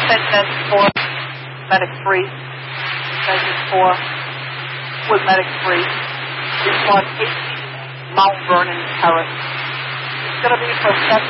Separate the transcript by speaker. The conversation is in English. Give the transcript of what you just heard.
Speaker 1: Measure 4, medic 3. Measure 4 with medic 3. Respond 18 Mount Vernon Terrace. It's going to be for 7